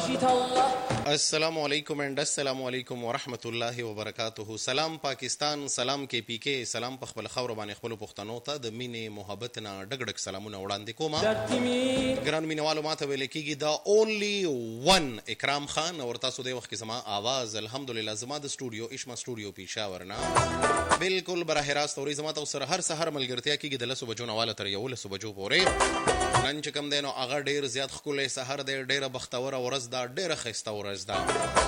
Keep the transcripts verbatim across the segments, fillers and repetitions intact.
السلام علیکم اینڈ السلام علیکم ورحمۃ اللہ وبرکاتہ. سلام پاکستان، سلام کې پی کې، سلام په خپل خاور باندې خپل پښتنو ته د مینې محبت نه ډګ ډګ سلامونه وړاندې کوم. ګران مینوالو، ماته ویل کېږي دا اونلی ون اکرام خان، او تاسو د وخت کې زما आवाज الحمدلله زما د سټوډیو اشما سټوډیو پېښور نه بالکل براه راست اوري. زما ته سره هر سحر ملګرتیا کېږي د لسو بجو نه واله تر یولسو بجو پورې. نن چې کوم دی نو هغه ډېر زیات ښکلی سحر دی، ډېره بختوره ورځ ده، ډېره ښایسته ورځ ده،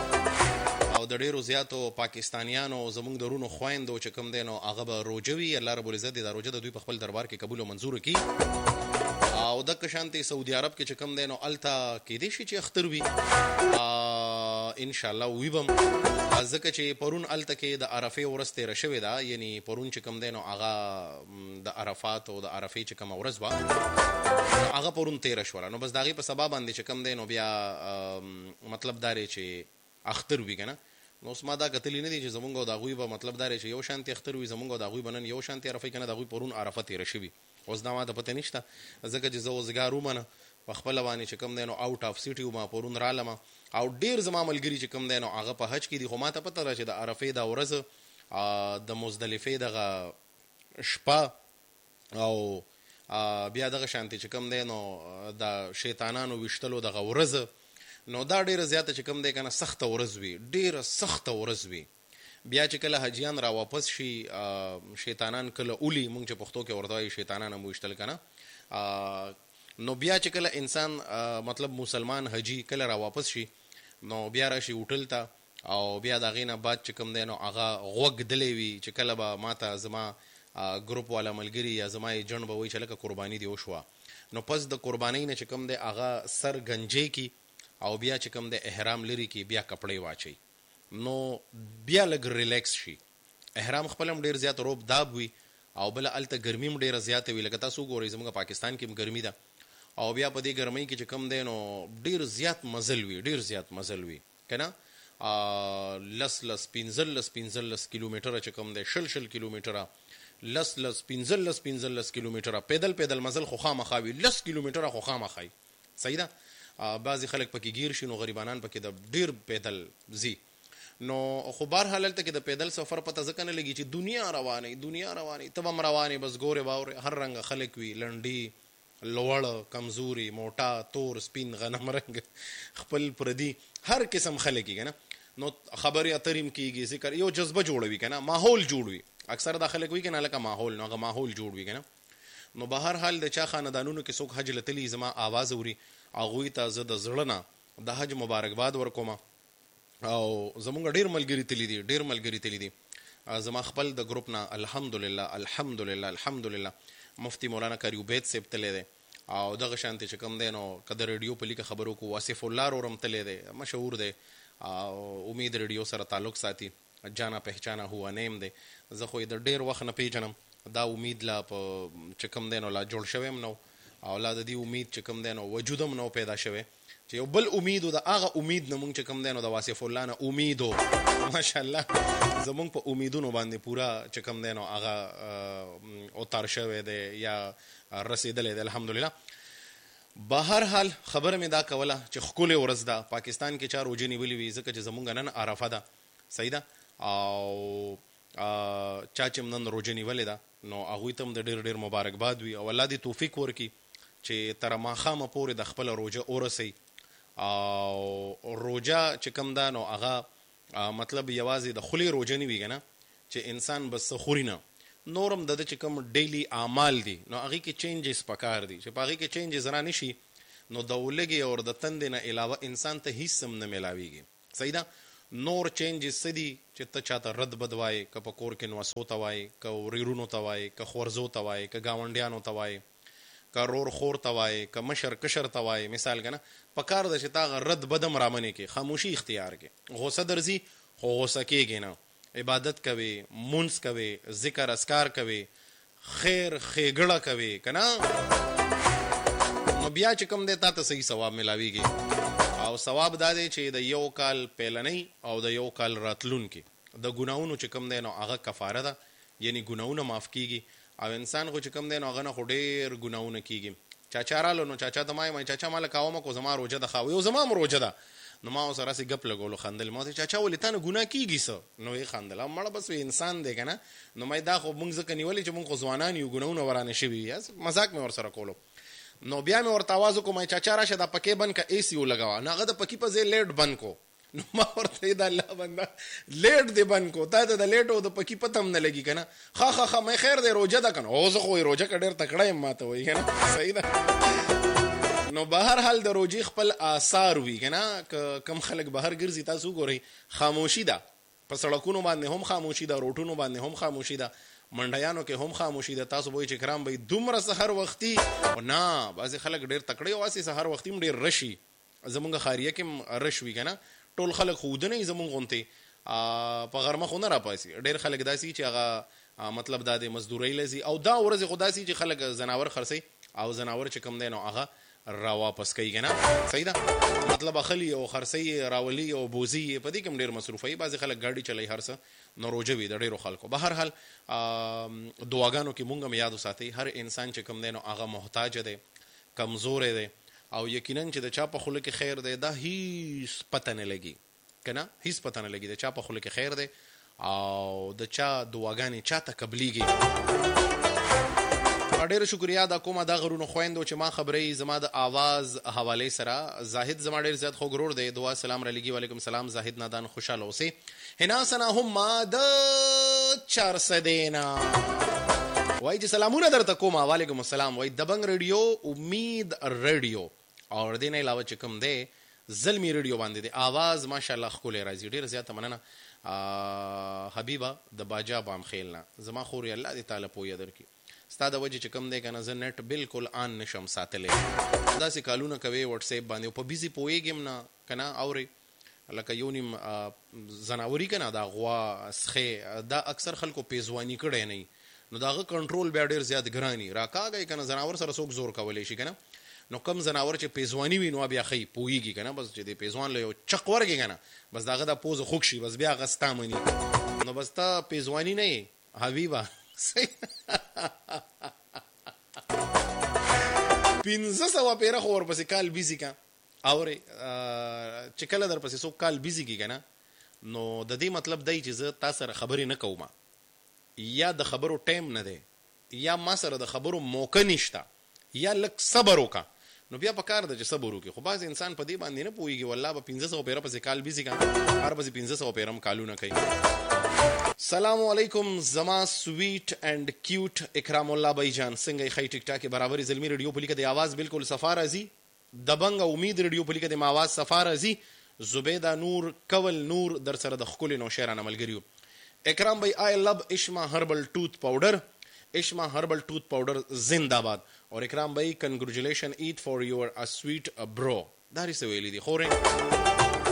او د ډېرو زیاتو پاکستانیانو زموږ د رونو خویندو چې کوم دی نو هغه به روژه وي. الله رب العزت دې دا روژه د دوی په خپل دربار کې قبول او منظور کړي. او دغه شانتې سعودي عرب کې چې کوم دی نو هلته کیدای شي چې اختر وي، انشاءالله وي به م، ځکه چې پرون هلته کې د عرفې ورځ تېره شوې ده. یعنی پرون چې کوم دی نو هغه د عرفات او د عرفې چې کومه ورځ وه هغه پرون تېره شوله. نو بس د هغې په سبا باندې چې کوم دی نو بیا مطلب دا دی چې اختر وي که نه. نو اوس ما دا کتلي نه دي چې زمونږ او د هغوی به مطلب دا دی چې یو شانتې اختر وي، زمونږ او د هغوی به نن یو شانتې عرفه که نه، د هغوی پرون عرفه تېره شوي. اوس دا ما ته پته نشته ځکه چې زه اوزګار ومه نه په خپله باندې چې کوم دی نو آوټ آف سیټي وم، پرون رالم او ډېر زما ملګري چې کوم دی نو هغه په حج کې دي. خو ما ته پته ده چې د عرفې دا ورځ د مزدلفې دغه شپه او بیا دغه شانتې چې کوم دی نو د شیطانانو ویشتلو دغه ورځ، نو دا ډېره زیاته چې کوم دی که نه سخته ورځ وي، ډېره سخته ورځ وي. بیا چې کله حجیان را واپس شي، شیطانان کله اولی، مونږ چې پښتو کې ورته وایي شیطانان هم ویشتل که نه، نو بیا چې کله انسان مطلب مسلمان حجي کله را واپس شي نو بیا راشي هوټل ته، او بیا د هغې نه بعد چې کوم دی نو هغه غوږ دلی وي چې کله به ما ته زما ګروپ والا ملګري یا زما ایجنټ به وایي چې لکه قرباني دې وشوه. نو پس د قربانۍ نه چې کوم دی هغه سر گنجې کی او بیا چې کوم دی احرام لري کی، بیا کپړې واچي، نو بیا لږ ریلیکس شي. احرام خپل هم ډېر زیات روب داب وي، او بله هلته ګرمي هم ډېره زیاته وي. لکه تاسو وګورئ زموږ پاکستان کې هم ګرمي ده، او بیا په دې ګرمۍ کې چې کوم دی نو ډېر زیات مزل وي، ډېر زیات مزل وي که نه. لس لس پنځلس پنځلس کیلومیټره چې کوم دی، شل شل کیلومیټره، لس لس پنځلس پنځلس کیلومیټره پیدل پیدل مزل خو خامخا وي، لس کیلومیټره خو خامخا وي. صحیح ده. بعضې خلک پکې ګیر شي، نو غریبانان پکې د ډېر پیدل ځي. نو خو بهرحال هلته کې د پیدل سفر پته ځکه نه لګي چې دنیا روانې دنیا روانې ته به هم روانې، بس ګورې باورې هر رنګه خلک وي، لنډي، لوړ، کمزوري، موټا، تور، سپین، غنم رنګ، خپل پردي، هر قسم خلک یي که نه. نو خبرې اترې هم کېږي، ذکر یو جذبه جوړوي که نه، ماحول جوړ وي. اکثر دا خلک وي که نه لکه ماحول، نو هغه ماحول جوړ وي که نه. نو به هر حال د چا خاندانونو کې څوک حج لتلي زما آواز اوري، هغوی ته زه د زړه نه د حج مبارکباد ورکوم. او زمونږ ډېر ملګري تلي دي، ډېر ملګري تلي دي. زما خپل د ګروپ نه الحمدلله الحمدلله الحمدلله مفتی مولانا کاری عبید صاحب تللی دی، او دغه شانتې چې کوم دی نو که د ریډیو په لیکه خبرو کو واصف الله رورم تللی دی، مشهور دی، او امید ریډیو سره تعلق ساتي، جانا پہچانا هوا نیم دی. زه خو یې د ډېر وخت نه پیژنم، دا امید لا په چې کوم دی نو لا جوړ شوی هم نو، او لا د دې امید چې کوم دی نو وجود هم نو پیدا شوی چې یو بل امید و د هغه امید نه مونږ چې کوم دی نو د واصف الله نه امید و ماشاءالله زمونږ په امیدونو باندې پورا چې کوم دی نو هغه اوتار شوی دی یا رسېدلی دی الحمدلله. به هر حال خبره مې دا کوله چې ښکلې ورځ ده، پاکستان کې چا روژې نیولې وي ځکه چې زمونږ نن عرفه ده. صحیح ده. او چا چې نن روژه نیولې ده نو هغوی ته هم د ډېر ډېر مبارکباد وي، او الله دې توفیق ورکړي چې تر ماښامه پورې د خپله روژه ورسوي. او روژه چې کوم ده نو هغه مطلب یوازې د خولې روژه نه وي که نه، چې انسان بس څه خوري نه، نورم د ده چې کوم ډیلی اعمال دي نو هغې کې چینجز پکار دي، چې په هغې کې چینجز را نه شي نو د ولږې او د تندې نه علاوه انسان ته هیڅ هم نه میلاویږي. صحیح ده. نور چینجز څه دي چې ته چاته رد بد وایې، که په کور کې نوسو ته وایې، که ورېرونو ته وایې، که خورزو ته وایې، که ګاونډیانو ته وایې، که رور خور ته وایې، که مشر کشر ته وایې، مثال که نه پکار ده چې تا هغه رد بد هم رامنې کې، خاموشي اختیار کې. غصه درځي خو غصه کېږي نه، عبادت کوي، مونځ کوي، ذکر اذکار کوي، خیر ښېګړه کوي که نه، نو بیا چې کوم دی تا ته صحیح ثواب میلاویږي. او ثواب دا دی چې د یو کال پیلنۍ او د یو کال راتلونکي د ګناهونو چې کوم دی نو هغه کفاره ده، یعنی ګناهونه معاف کېږي. او انسان خو چې کوم دی نو هغه نه خو ډېر ګناهونه کېږي. چاچا رالو نو چاچا ته ما یم چاچا ما له کاومه کو زما روژه ده ښه، یو زما هم روژه ده، نو ما ورسره هسې ګپ لګولو خندل ما ورته چاچا ولې تا نه ګناه کېږي څه نو یې خندل مړه بس انسان دی که نه نو ما دا خو موږ ځکه نیولې چې موږ خو ځوانان یو ګناهونه ورانه شوي یا مذاق مې ورسره کولو نو بیا مې ورته آواز وکړو چاچا راشه دا پکې بند که اے سی ولګوه نو هغه د پکې په ځای لیټ بند کو نو ما ورته د الله بنده لیټ دې بند کو تا ته د لیټ او د پکې پته هم نه لګي که نه ښه ښه ښه مې خیر دی روژه ده که نه او زه خو روژه که ډېر تکړه یم ما ته وایي که نه صحیح ده نو به هر حال د روژې خپل آثار وي که نه که کم خلک بهر ګرځي تاسو وګورئ خاموشي ده په سړکونو باندې هم خاموشي ده روټونو باندې هم خاموشي ده منډیانو کې هم خاموشي ده تاسو به وایئ چې کرام به دومره سحر وختي نه بعضې خلک ډېر تکړه او هسې سحر وختي هم ډېر رش وي زمونږ خاریه کې هم رش وي که نه ټول خلک خو اوده نه وي زمونږ غوندې په غرمه خو نه راپاسي ډېر خلک داسې چې هغه مطلب دا د مزدورۍ لځي او دا ورځې خو داسې چې خلک زناور خرڅوي او زناور چې کوم دی نو هغه را واپس کوي که نه صحیح ده مطلب اخلي او خرڅوي راولي او بوزي په دې کې هم ډېر مصروف وي بعضې خلک ګاډي چلوي هر څه نو روژه وي د ډېرو خلکو به هر حال دعاګانو کې مونږ هم یاد وساتئ هر انسان چې کوم دی نو هغه محتاج دی کمزوری دی او یقینا چې د چا په خوله کې خیر دی دا هیڅ پته نه لګي که نه هیڅ پته نه لګي د چا په خوله کې خیر دی او د چا دعاګانې چا ته قبلیږي ډېره شکریا دا کومه دا غرونو خویندو چې ما خبرې زما د آواز حوالې سره زاهد زما ډېر زیات خوږرور دی دعا سلام را لګي وعلیکم سلام زاهد نادان خوشحاله اوسئ هناسنا هم ما د چارسدینا وایي چې سلامونه درته کومه وعلیکم السلام وایي دبنګ ریډیو امید ریډیو او دې نه علاوه چې کوم دی زلمی ریډیو باندې دی آواز ماشاءالله ښکلی راځي ډېره زیاته مننه حبیبه د باجا بام خیل نه زما خورې الله دې تعالی پویه درکړي ستا د وجې چې کوم دی که نه زه نیټ بالکل آن نشم ساتلی داسې کالونه کوې وټساپ باندې او په بیزي پوهېږم نه که نه اورئ لکه یو نیم زناوري که نه دا غوا سخې دا اکثر خلکو پیزواني کړی نه وي نو د هغه کنټرول بیا ډېر زیات ګران وي راکاږئ که نه زناور سره څوک زور کولی شي که نه نو کم زناور چې پیزواني وي نو بیا ښایي پوهېږي که نه بس چې د پیزوان له یو چق ورکړي که نه بس د هغه دا پوزه خوږ شي بس بیا هغه ستا مني نو بس ته پیزواني نه یې حبیبه پنځه سوه پیره خو ورپسې کال بیزي که اورې چې کله در پسې څوک کال بیزي کي که نه نو د دې مطلب دی چې زه تا سره خبرې نه کوم یا د خبرو ټایم نه دی یا ما سره د خبرو موقع نشته یا لږ صبر وکړه نو بیا په کار ده چې صبر وکړي خو بعض انسان په دې باندې نه پوهېږي والله به پنځه سوه پیره پسې کال بیزي که هر پسې پنځه سوه پیره هم کالونه کوي سلام علیکم زما سویٹ اینڈ کیوٹ اکرام الله بھائی جان څنګه یې ښایي ټیک ټاک برابرې زلمي ریډیو په لیکه د آواز بالکل صفا راځي دبنګ او امید ریډیو په لیکه د آواز صفا راځي زبیده نور کول نور در سره د ښکلې نو شعرانه ملګري اکرام بھائی آئی لو اشما هربل ټوت پاوډر اشما هربل ټوت پاوډر زنده باد اور اکرام بھائی کنگریچولیشن ایٹ فار یور سویٹ برو دا رې څه ویلي دي خورې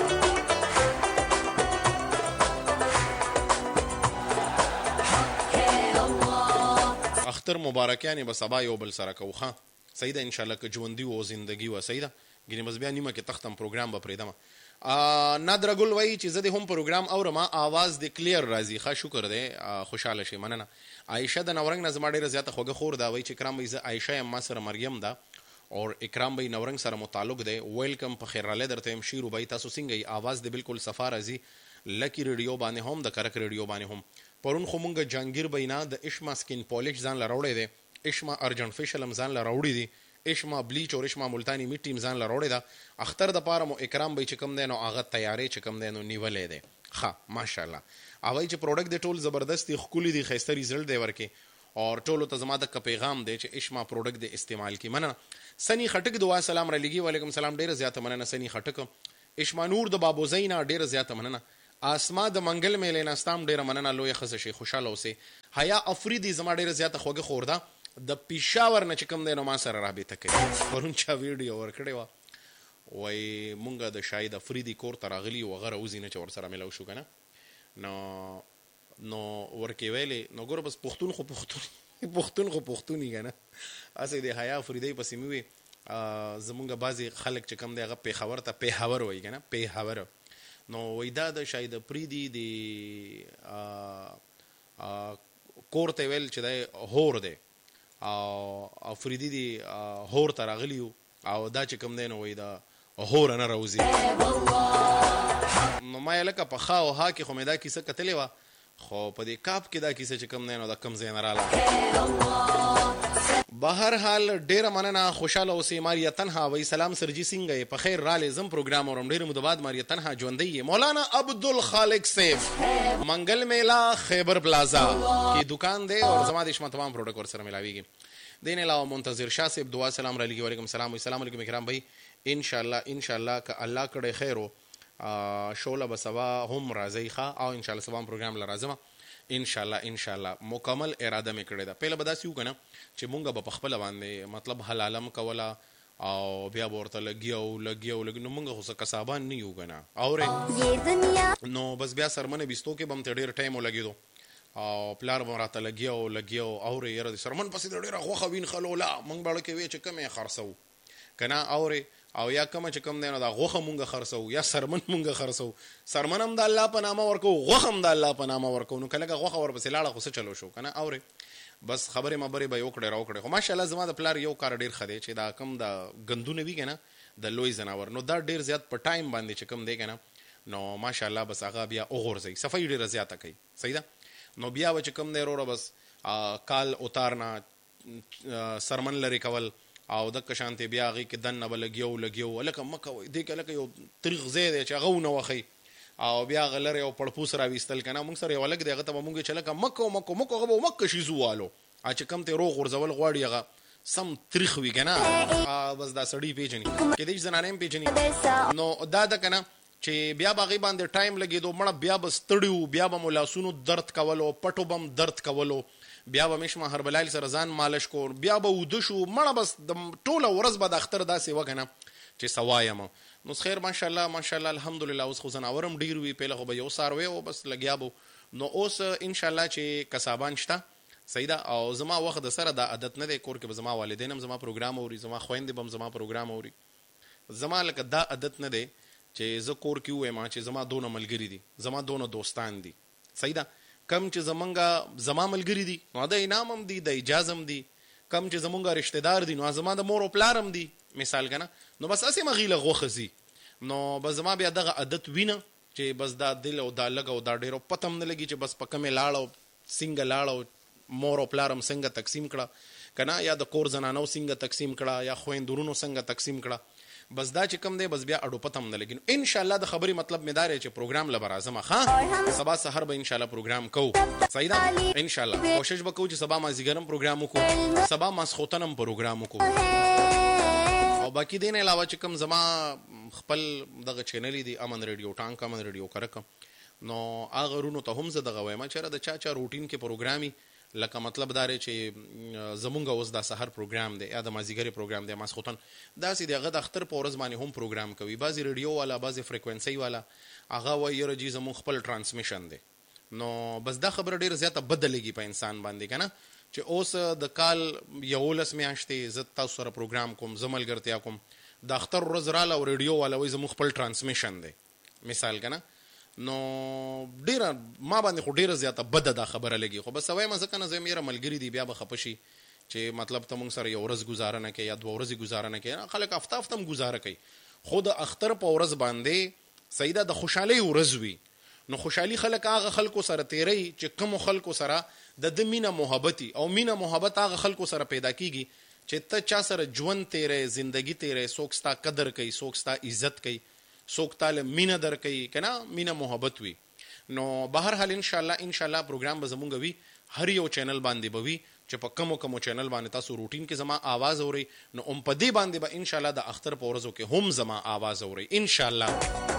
اختر مبارکیانې به سبا یو بل سره کوو ښه صحیح ده انشاءالله که ژوندي و زندګي وه صحیح ده ګینې بس بیا نیمه کې تختم پروګرام به پرېږدمه نادره ګل وایي چې زه د هم پروګرام اورم آواز د کلیر راځي ښه شکر دی خوشحاله شي مننه عایشه د نورنګ نه زما ډېره زیاته خوږه خور ده وایي چې اکرام بھائی زه عایشه یم ما سره مریم ده اور اکرام بھائی نورنګ سره متعلق دی ویلکم په خیر رالی درته یم شیرو بھائی تاسو څنګه یې آواز د بالکل صفا راځي لکی ریډیو باندې هم د کرک ریډیو باندې هم پرون خو مونږ جهانګیر بینا د اشما سکین پالیش ځان له راوړی دی اشما ارجنټ فیشل هم ځان له راوړي دي اشما بلیچ او اشما ملتانی میټي هم ځان له راوړی ده اختر دپاره مو اکرام بی چې کوم دی نو هغه تیارې چې کوم دی نو نیولی دی ښه ماشاءالله هغوی چې پروډکټ دی ټول زبردست دی ښکلي دي ښایسته ریزلټ دی ورکې اور ټولو ته زما دغه پیغام دی چې اشما پروډکټ دی استعمال کړي مننه سنی خټک دعا سلام را لګي وعلیکم سلام ډېره زیاته مننه سنی خټک اشما نور د بابوزۍ نه ډېره زیاته مننه آسما د منګل میلې نه ستا هم ډېره مننه لویه ښځه شي خوشحاله اوسئ حیا افریدي زما ډېره زیاته خوږه خور ده د پیشاور نه چې کوم دی نو ما سره رابطه کوي پرون چا ویډیو ورکړې وه وایي مونږ د شاهد افریدي کور ته راغلي یو هغه راوځي نه چې ورسره میلاو شو که نه نو نو ورکې ویلې نو ګوره بس پښتون خو پښتون پښتون خو پښتون یي که نه هسې د حیا افریدۍ پسې مې وې زمونږ بعضې خلک چې کوم دی هغه پېښور ته پېښور وایي که نه پېښور نو وایي دا د شاهد افریدي د کور ته ویل چې دی هور دی او افریدي دی هور ته راغلي یو او دا چې کوم دی نو وایي دا هور نه راوځي. نو ما یې لکه په خا او ها کې خو مې دا کیسه کتلې وه، خو په دې کاپ کې دا کیسه چې کوم دی نو دا کم ځای نه راله. بهر حال ډیره مننه، خوشاله اوسئ. ماریا تنها وایي سلام سرجي څنګه یې؟ په خیر رالی زم پروګرام اورم، ډېرې مودو بعد ماریا تنها ژوندی یې. مولانا عبدالخالق صیب منګل میلا خیبر پلازا کې دکان دی او زما د شما تمام پروډکټ ورسره ملاویږي. دین علاوه منتظر شاه صاحب دعا سلام را لګي. وعلیکم السلام. السلام علیکم کرام بھائی. ان شاء الله ان شاء الله که الله کړی خیر و شوله به سبا هم راځي ښه، او ان شاء الله سبا پروګرام ل راځم ان شاء الله. ان شاء الله مکمل اراده مې کړې ده. پهله به داسې وکړو چې مونږ به په خپله باندې مطلب حلالم کوله او بیا به ورته لګي او لګي او لګي، نو مونږ خو څه کسابان نه یو که نه اورې، نو بس بیا سرمنې بیستو کې به هم ته ډېر ټایم ولګېدو او پلار به راته لګي او لګي او اورې یاره د سرمن پسې د ډېره غوښه وین خلوله مونږ به کې وی چې کم یې خرڅوو که نه اورې، او یا کومه چې کوم دی نو دا غوښه مونږ خرڅوو یا سرمن مونږ خرڅوو. سرمن هم د الله په نامه ورکوو، غوښه هم د الله په نامه ورکوو، نو که لږه غوښه ورپسې لاړه خو څه چلو شو که نه اورې. بس خبرې مبرې به یې وکړې را وکړې. خو ماشاءالله زما د پلار یو کار ډېر ښه دی چې دا کوم د ګندونه وي که نه د لوی ځناور، نو دا ډېر زیات په ټایم باندې چې کوم دی که نه نو ماشاءالله بس هغه بیا وغورځوي، صفایي ډېره زیاته کوي. صحیح ده. نو بیا به چې کوم دی وروره بس کال اتارنا سرمن لرې کول او دغه شانتې بیا هغې کې دننه به لګیو لګیو هلکه مه کوئ دې کې هلکه یو تریخ ځای دی چې هغه ونه وښئ او بیا هغه لرې یو پړپوس راویستل که نه مونږ سره یو هلک دی هغه ته به مونږ چې هلکه مه کوو مه کوو مه کوو هغه به مکه شي زووالو چې کوم ته روغ غورځول غواړي هغه سم تریخ وي که نه بس دا سړي پېژني کېدای شي زنانه هم پېژني. نو دا ده که نه چې بیا به هغې باندې ټایم لګېدو مړه بیا به ستړي وو، بیا به مو لاسونو درد کولو، پټو به هم درد کولو، بیا به مې شمه هربلایل سره ځان مالش کو، بیا به اوده شو مړه بس د ټوله ورځ به د اختر داسې وه که نه چې څه وایم. نو خیر ماشاءالله ماشاءالله الحمدلله اوس خو ځناور هم ډېر وي، پهله خو به یو څاروی و بس لګیا به. نو اوس انشاءالله چې کسابان شته صحیح ده، او زما وخت د سره دا عادت نه دی، کور کې به زما والدین هم زما پروګرام اوري، زما خویندې به هم زما پروګرام اوري. زما لکه دا عادت نه دی چې زه کور کې ووایم چې زما دونه ملګري دي، زما دونه دوستان دي. صحیح ده. کم چې زمونږه زما ملګري دي نو د انعام هم دي، د اجازه هم دي. کم چې زمونږه رشته دار دي نو زما د مور او پلار هم دي مثال که نه، نو بس هسې مغیله غوښه ځي. نو بس زما بیا دغه عادت وینه چې بس دا دل او دا لږ او دا ډېر او پته هم نه لګي چې بس په کمې لاړه او څنګه لاړه او مور او پلار هم څنګه تقسیم کړه که نه، یا د کور زنانو څنګه تقسیم کړه یا خویندورونو څنګه تقسیم کړه. بس دا چې کم دی بس بیا اډو پته هم نه لګي. نو انشاءالله د خبرې مطلب مې دا دی چې پروګرام له به راځم ښه، سبا سحر به انشاءالله پروګرام کوو. صحیح ده. انشاءالله کوشش به کوو چې سبا مازدیګر هم پروګرام وکړو، سبا ماسخوتن هم پروګرام وکړو. او باقي دې نه علاوه چې کوم زما خپل دغه چینلې دي امن ریډیو ټانک، امن ریډیو کرک، نو هغه رونو ته هم زه دغه وایم چېرې د چا چا روټین کې پروګرامي لکه مطلب دا دی چې زمونږ اوس دا سحر پروګرام دی یا د مازدیګرې پروګرام دی ماسخوتن داسې دی، هغه د اختر په ورځ باندې هم پروګرام کوي. بعضې ریډیو والا بعضې فریکوینسۍ والا هغه وایي یاره جي زمونږ خپل ټرانسمیشن دی. نو بس دا خبره ډېره زیاته بده لګي په انسان باندې که نه چې اوس د کال یولس میاشتې زه تاسو سره پروګرام کوم، زه ملګرتیا کوم، د اختر ورځ راله او ریډیو والا وایي زمونږ خپل ټرانسمیشن دی مثال که نه، نو ډیره ما باندې خو ډیره زیاته بده دا خبره لګي. خو بس وایم ځکه نه زه یې ملګري دي بیا به خفه شي چې مطلب ته مونږ سره یو ورځ ګزاره نه کوي یا دوه ورځې ګزاره نه کوي، خلک هفته هفته هم ګزاره کوي. خو د اختر په ورځ باندې صحیح ده د خوشحالۍ ورځ وي، نو خوشحالي خلک هغه خلکو سره تیروي چې کومو خلکو سره د ده مینه محبتي، او مینه محبت هغه خلکو سره پیدا کیږي چې ته چا سره ژوند تیری، زندگی تیری، څوک ستا قدر کوي، څوک ستا عزت کوي، څوک تاله مینه در کوي که نه مینه محبت وي. نو بهر حال انشاءالله انشاءالله پروګرام به زمونږ وي، هر یو چینل باندې به وي چې په کمو کمو چینل باندې تاسو روټین کې زما آواز اورئ، نو هم په دې باندې به انشاءالله د اختر په ورځو کې هم زما آواز اورئ انشاءالله.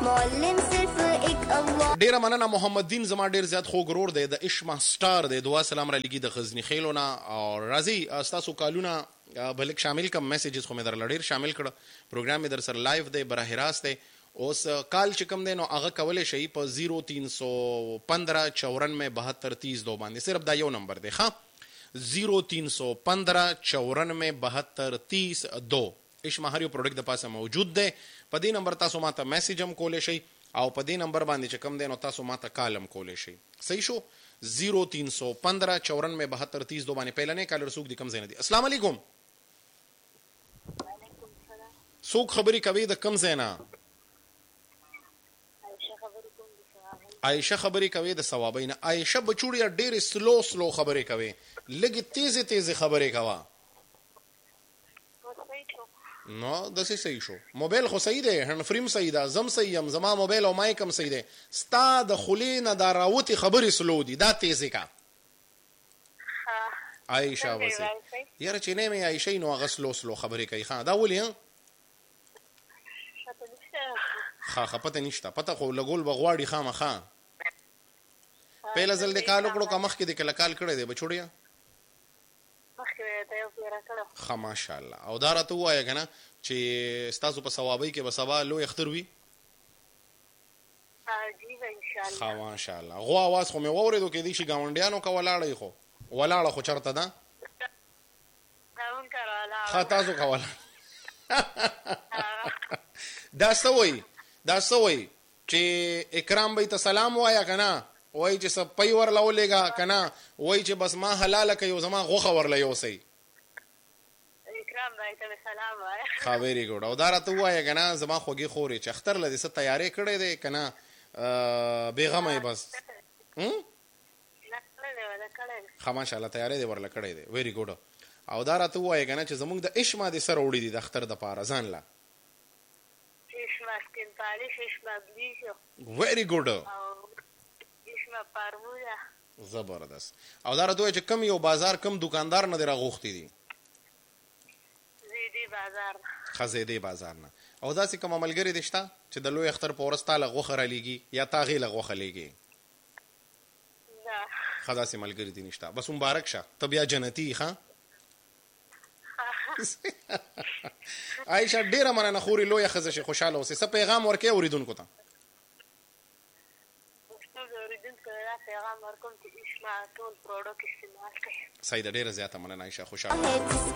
ډیره مننه. محمد دین زما ډیر زیات خوږ ورور دی، د عشق ماسټر دی، دعا سلام را لګي د غزنی خیلو نه. او راځي ستاسو کالونه بلک شامل کم میسیجز خو مې در لړیر شامل کړه، پروګرام مې در سره لایو دی براه راست دی. اوس کال چې کوم دی نو هغه کولی شئ په زیرو تین سو پندرہ چورانوے بہتر تیس دو باندې، صرف دا یو نمبر دی ښه، زیرو تین سو پندرہ چورانوے بہتر تیس دو. اشما هر یو پروډکټ د پاسه موجود دی، په دې نمبر تاسو ماته میسیج هم کولی شئ او په دې نمبر باندې چې کوم دی نو تاسو ماته کال هم کولی شئ. صحیح شو. زیرو تین سو پندرہ چورانوے بہتر تیس دو باندې. پهلنی کالر څوک دی کوم ځای نه دی؟ السلام علیکم. څوک خبرې کوي د کم ځای نه؟ عایشه خبرې کوي د ثوابۍ نه. عایشه بچوړیا ډېرې سلو سلو خبرې کوي، لږې تیزې تیزې خبرې کوه. نو داسې صحیح شو. موبایل خو صحیح دی، هینډ فریم صحیح ده، زم صحیح یم، زما موبایل او مایک هم صحیح دی. ستا د خولې نه دا راوتې خبرې سلو دي، دا تیزې کا. عایشه وسې یاره چې نه مې عایشه نو هغه سلو سلو خبرې کوي. ښه دا ولې ها ښه ښه پته نشته، پته خو لګول به غواړي خامخا. پهله ځل دې کال وکړو که مخکې دې کله کال کړی دی بچوړیا؟ ښه ماشاءالله. او دا راته ووایه که نه چې ستاسو په ثوابۍ کې به سبا لوی اختر وي؟ ښه ماشاءالله. غوا اواز خو مې واورېدو کېدی شي ګاونډیانو که ولاړئ، خو ولاړه خو چېرته ده؟ ښه تاسو که ولاړ دا څه وایي دا څه وایي چې اکرام بی ته سلام وایه که نه؟ وایي چې سپۍ ورله ولېږه که نه؟ وایي چې بس ما حلاله کوي او زما غوښه ورله یوسئ. ښه ویري ګوډ. او دا راته ووایه که نه زما خوږې خورې چې اختر له دې څه تیاری کړی دی که نه بېغمه یې بس؟ ښه ماشاءالله تیاری دې ورله کړی دی. ویري ګوډ. او دا راته ووایه که نه چې زمونږ د اشما دې سره وړي دي د اختر دپاره ځان له؟ ویري ګوډ. زبردست. او دا راته ووایه چې کم یو بازار کم دکاندار نه دې راغوښتي دي؟ ښه زیدې بازار نه. او داسې کومه ملګرې دې شته چې د لوی اختر په ورځ تا له غوښه رالیږي یا تا هغې له غوښه لیږي؟ ښه داسې ملګرې دې نشته. بس مبارک شه، ته بیا جنتي ښه. عایشه ډېره مننه خورې، لویه ښځه شي، خوشحاله اوسې. څه پیغام ورکوې اورېدونکو ته؟ صحیح ده، ډېره زیاته مننه عایشه، خوشحاله.